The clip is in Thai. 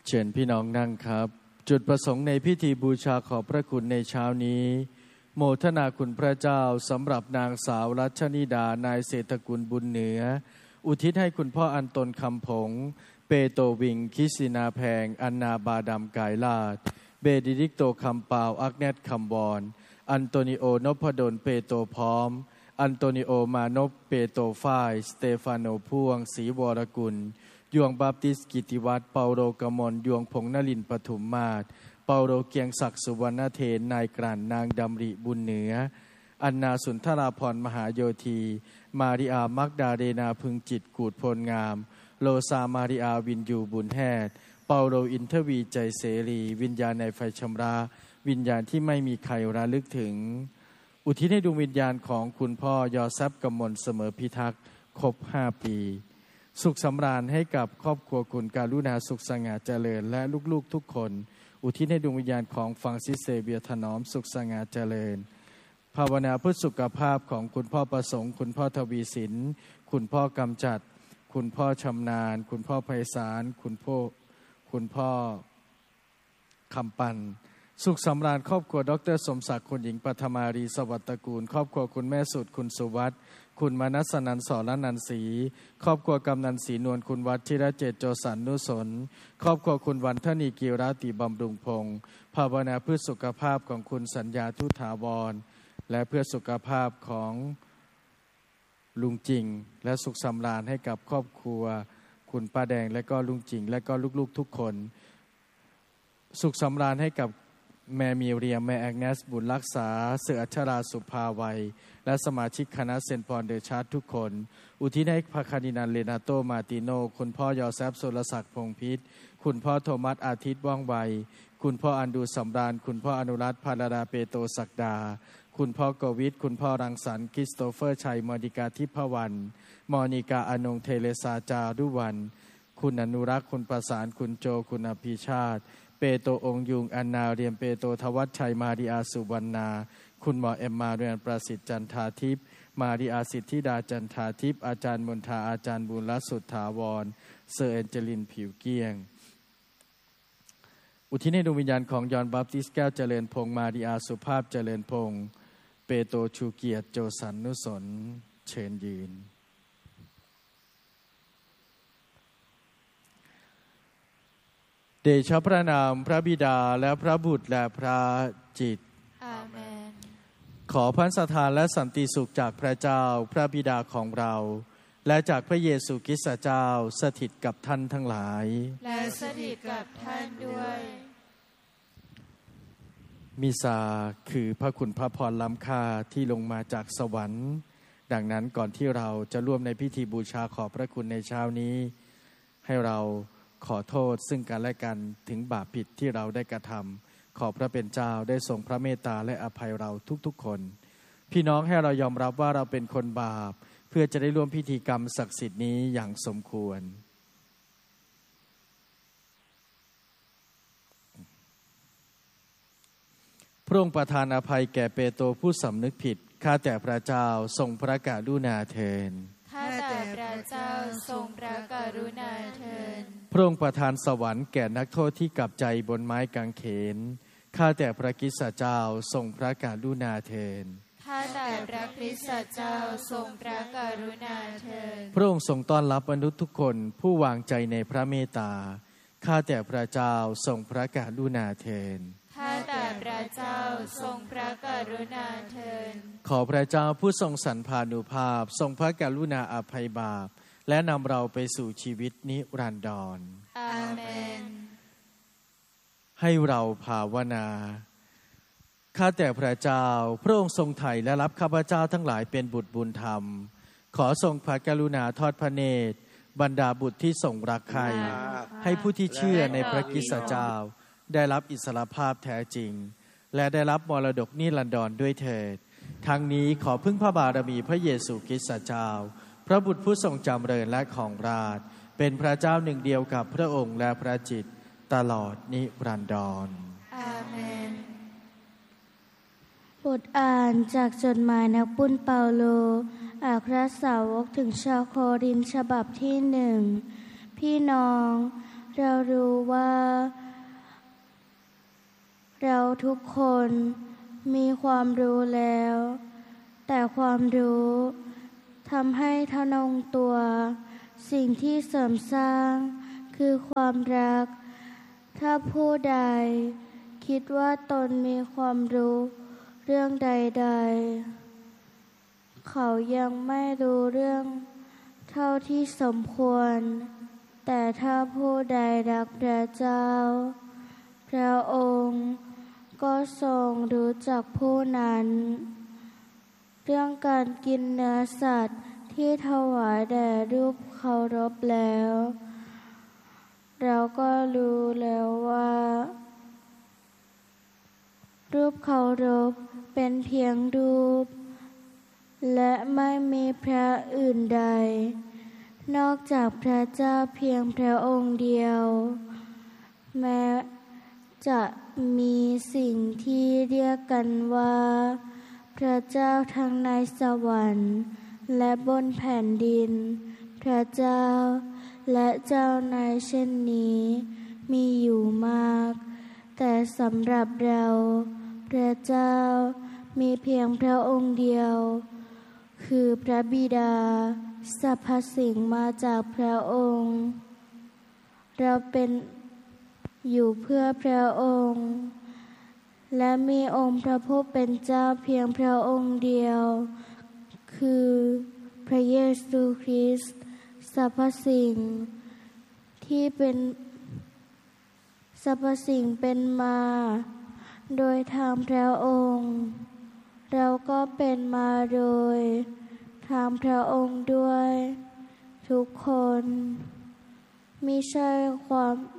เชิญพี่น้องนั่งครับจุดประสงค์ในพิธีบูชาขอบพระคุณในเช้านี้โมทนาคุณพระเจ้าสำหรับนางสาวรัชนิดานายเศรษฐกุลบุญเหนืออุทิศให้คุณพ่ออันตนคำผงเปโตวิงคริสตินาแพงอันนาบาดำกายลาดเบดิดิกโตคำเปล่าอักเนตคำบอนอันโตนิโอนพดลเปโตพร้อมอันโตนิโอมานพเปโตฝ้ายสเตฟานโนพ่วงศรีวรกุลยวงบาปติสกิติวัตรเปาโลกมลยวงพงษ์นลินปฐุมมาศเปาโลเกียงศักดิ์สุวรรณเทนนายกลั่นนางดำริบุญเหนืออันนาสุนทราพรมหาโยธีมาริอามักดาเรนาพึงจิตกูดพลงามโลซามาริอาวินยูบุญแฮดเปาโลอินทวีใจเสรีวิญญาณในไฟชำระวิญญาณที่ไม่มีใครระลึกถึงอุทิศให้ดวงวิญญาณของคุณพ่อยอซับกมลเสมอพิทักษ์ครบ5 ปีสุขสำราญให้กับครอบครัวคุณการุณาสุขสง่าเจริญและลูกๆทุกคนอุทิศให้ดวงวิญญาณของฟรังซิสเซเบียถนอมสุขสง่าเจริญภาวนาเพื่อสุขภาพของคุณพ่อประสงค์คุณพ่อทวีสินคุณพ่อกำจัดคุณพ่อชำนาญคุณพ่อไพศาลคุณพ่อคำปันสุขสำราญครอบครัวดร.สมศักดิ์คุณหญิงปัทมารีสวัสดิ์ตระกูลครอบครัวคุณแม่สุดคุณสุวัฒน์คุณมนัสนันท์สรนันท์ศรีครอบครัวกำนันศรีนวลคุณวัชิรเจตโจสันนุสนครอบครัวคุณวันธนีกีราติบำรุงพงศ์ภาวนาเพื่อสุขภาพของคุณสัญญาทุถาวรและเพื่อสุขภาพของลุงจริงและสุขสำราญให้กับครอบครัวคุณป้าแดงและก็ลุงจริงและก็ลูกๆทุกคนสุขสำราญให้กับแม่มีเรียมแม่แอกเนสบุญรักษาเสืออัชราสุภาวัยและสมาชิกคณะเซนต์พอลเดอชาร์ตทุกคนอุทิศให้พระคาร์ดินัลเลนาโตมาติโนคุณพ่อยอแซฟโซลศักดิ์พงษ์พิษคุณพ่อโทมัสอาทิตย์ว่องไวคุณพ่ออันดูสำราญคุณพ่ออนุรัตน์พาราดาเปโตศักดาคุณพ่อโกวิทคุณพ่อรังสรรค์คริสโตเฟอร์ชัยมอนิกาทิพวรรณมอนิกาอนงเทเลซาจารุวันคุณอนุรักษ์คุณประสานคุณโจคุณอภิชาติเปโตองยุงอันนาเรียมเปโตทวัชชัยมาริอาสุวรรณาคุณหมอเอ็มมาเรียนประสิทธิ์จันทาทิพย์มาริอาสิทธิดาจันทาทิพย์อาจารย์มนทาอาจารย์บุญรัตน์สุทธาวรเซอร์เอนเจลินผิวเกี้ยงอุทิศให้ดวงวิญญาณของยอนบัพติสต์แก้วเจริญพงศ์มาริอาสุภาพเจริญพงศ์เปโตชูเกียรติโจสันนุสนเชิญยืนเดชะพระนามพระบิดาและพระบุตรและพระจิตอาเมนขอพระสถานและสันติสุขจากพระเจ้าพระบิดาของเราและจากพระเยซูคริสต์เจ้าสถิตกับท่านทั้งหลายและสถิตกับท่านด้วยมิซาคือพระคุณพระพรล้ำค่าที่ลงมาจากสวรรค์ดังนั้นก่อนที่เราจะร่วมในพิธีบูชาขอบพระคุณในเช้านี้ให้เราขอโทษซึ่งกันและกันถึงบาปผิดที่เราได้กระทำขอพระเป็นเจ้าได้ทรงพระเมตตาและอภัยเราทุกๆคนพี่น้องให้เรายอมรับว่าเราเป็นคนบาปเพื่อจะได้ร่วมพิธีกรรมศักดิ์สิทธิ์นี้อย่างสมควรพระองค์ประทานอภัยแก่เปโตรผู้สำนึกผิดข้าแต่พระเจ้าทรงพระกรุณาเถิดข้าแต่พระเจ้าทรงพระกรุณาเถิดพระองค์ประทานสวรรค์แก่นักโทษที่กลับใจบนไม้กางเขนข้าแต่พระคริสต์เจ้าทรงพระกรุณาเถิดข้าแต่พระคริสต์เจ้าทรงพระกรุณาเถิดพระองค์ทรงต้อนรับมนุษย์ทุกคนผู้วางใจในพระเมตตาข้าแต่พระเจ้าทรงพระกรุณาเถิดข้าแต่พระเจ้าทรงพระกรุณาเถิดขอพระเจ้าผู้ทรงสันพานุภาพทรงพระกรุณาอภัยบาปและนำเราไปสู่ชีวิตนิรันดรอาเมนให้เราภาวนาข้าแต่พระเจ้าพระองค์ทรงไถ่และรับข้าพเจ้าทั้งหลายเป็นบุตรบุญธรรมขอทรงพระกรุณาทอดพระเนตรบรรดาบุตรที่ทรงรักใคร่ให้ผู้ที่เชื่อในพระคริสต์เจ้าได้รับอิสรภาพแท้จริงและได้รับมรดกนิรันดรด้วยเถิดทั้งนี้ขอพึ่งพระบารมีพระเยซูคริสต์เจ้าพระบุตรผู้ทรงจำเริญและของราชเป็นพระเจ้าหนึ่งเดียวกับพระองค์และพระจิตรตลอดนิรันดรอาเมนบทอ่านจากจดหมายนักบุญเปาโลอัครสาวกถึงชาวโครินธ์ฉบับที่1พี่น้องเรารู้ว่าเราทุกคนมีความรู้แล้วแต่ความรู้ทำให้ทะนงตัวสิ่งที่เสริมสร้างคือความรักถ้าผู้ใดคิดว่าตนมีความรู้เรื่องใดๆเขายังไม่รู้เรื่องเท่าที่สมควรแต่ถ้าผู้ใดรักพระเจ้าพระองค์ก็ทรงรู้จักผู้นั้นเรื่องการกินเนื้อสัตว์ที่ถวายแด่รูปเคารพแล้วเราก็รู้แล้วว่ารูปเคารพเป็นเพียงรูปและไม่มีพระอื่นใดนอกจากพระเจ้าเพียงพระองค์เดียวแม้จะมีสิ่งที่เรียกกันว่าพระเจ้าทั้งในสวรรค์และบนแผ่นดินพระเจ้าและเจ้านายเช่นนี้มีอยู่มากแต่สำหรับเราพระเจ้ามีเพียงพระองค์เดียวคือพระบิดาสรรพสิ่งมาจากพระองค์เราเป็นอยู่เพื่อพระองค์และมีองค์พระผู้เป็นเจ้าเพียงพระองค์เดียวคือพระเยซูคริสต์สรรพสิ่งที่เป็นสรรพสิ่งเป็นมาโดยทางพระองค์เราก็เป็นมาโดยทางพระองค์ด้วยทุกคนมิใช่ความ